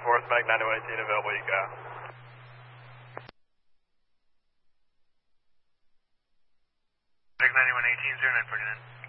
4th, Mag 9118 available, you go. Mag 9118, 0949.